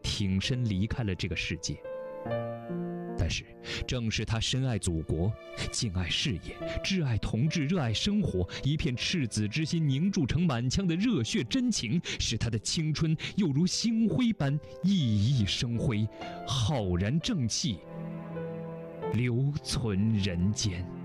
挺身离开了这个世界。但是，正是他深爱祖国，敬爱事业，挚爱同志，热爱生活，一片赤子之心凝铸成满腔的热血真情，使他的青春又如星辉般熠熠生辉，浩然正气留存人间。